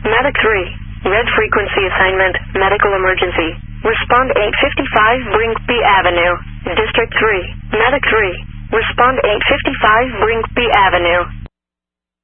Medic 3. Red frequency assignment, medical emergency. Respond 855 Brinkby Avenue. District 3. Medic 3. Respond 855 Brinkby Avenue.